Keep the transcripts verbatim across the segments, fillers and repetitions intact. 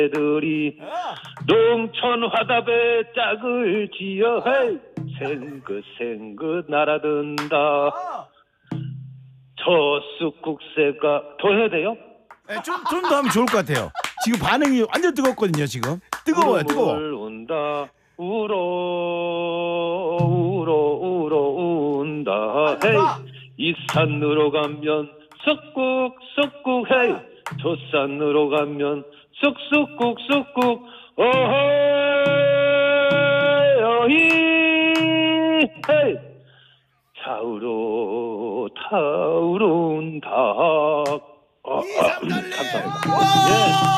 애들이 농촌 화답에 짝을 지어 헤이 생긋생긋 날아든다. 저 쑥국새가 더 해야 돼요? 네, 좀, 좀 더 하면 좋을 것 같아요. 지금 반응이 완전 뜨겁거든요. 지금 뜨거워요. 뜨거워. 운다 울어 울어 울어 운다 헤이 이 산으로 가면 쑥국 쑥국 헤이 저 산으로 가면 쑥쑥국 쑥국 어허이 어히 헤이 타오르 타오른다. 이상달님. 예.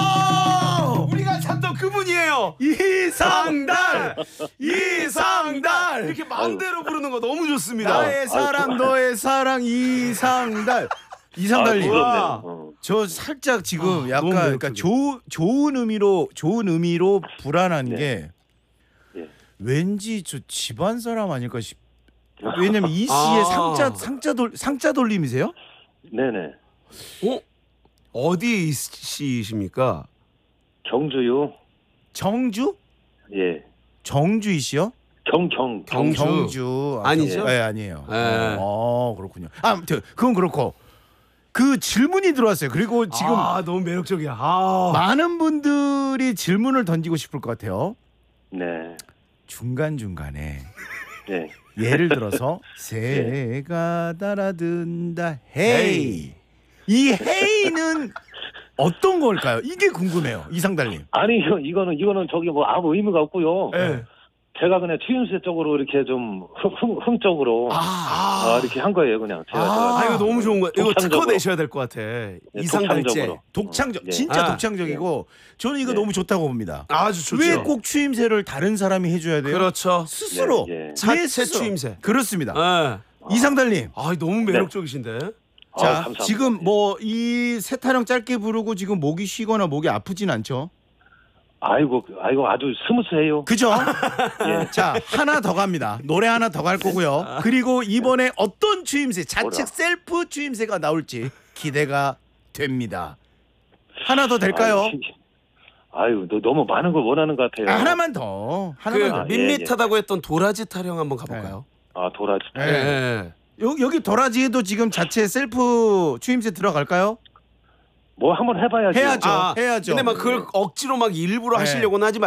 우리가 찾던 그분이에요. 이상달. 이상달. 이렇게 마음대로 부르는 거 너무 좋습니다. 나의 사랑 아유, 너의 사랑 이상달. 이상달님. 아, 와. 어. 저 살짝 지금 아, 약간 너무 그러니까 매력적이다. 조, 좋은 의미로 좋은 의미로 불안한 네. 게 예. 왠지 저 집안 사람 아닐까 싶. 왜냐면 이 씨의 아. 상자 상자 돌 상자 돌림이세요? 네네. 어? 어디 씨십니까? 경주요. 정주? 예. 정주이 씨요? 경경 경주. 경주 아, 아니죠? 네, 아니에요. 네. 어, 그렇군요. 아무튼 그건 그렇고 그 질문이 들어왔어요. 그리고 지금 아 너무 매력적이야. 아. 많은 분들이 질문을 던지고 싶을 것 같아요. 네. 중간 중간에 네. 예를 들어서 새가 달아든다. 헤이. 이 헤이는 어떤 걸까요? 이게 궁금해요. 이상달님. 아니 이거- 이거는 이거는 저기 뭐 아무 의미가 없고요. 네. 제가 그냥 추임새 쪽으로 이렇게 좀 흠, 흠적으로 아, 아. 이렇게 한 거예요 그냥 제가. 아, 제가. 이거 너무 좋은 거야. 이거 특허 독창적으로. 내셔야 될 것 같아. 네, 이상달제. 독창적으로. 독창적 네. 진짜 아. 독창적이고 저는 이거 네. 너무 좋다고 봅니다. 아주 좋죠. 왜 꼭 추임새를 다른 사람이 해줘야 돼요? 그렇죠. 스스로 네, 네. 내 자체 스스로. 추임새. 그렇습니다. 네. 이상달님. 아 너무 매력적이신데. 아, 자 감사합니다. 지금 뭐 이 세타령 짧게 부르고 지금 목이 쉬거나 목이 아프진 않죠? 아이고 아이고 아주 스무스해요. 그죠? 예. 자 하나 더 갑니다. 노래 하나 더 갈 거고요. 그리고 이번에 어떤 추임새 좌측 뭐라? 셀프 추임새가 나올지 기대가 됩니다. 하나 더 될까요? 아유, 시- 아유 너 너무 많은 걸 원하는 것 같아요. 아, 하나만 더. 그 하나만 더. 아, 예, 밋밋하다고 했던 도라지 타령 한번 가볼까요? 아 도라지. 네. 네. 여, 여기 도라지에도 지금 자체 셀프 추임새 들어갈까요? 뭐 한번 해봐야죠. 해야죠. 아, 해야죠. 근데 막 그걸 억지로 막 일부러 네. 하시려고는 하지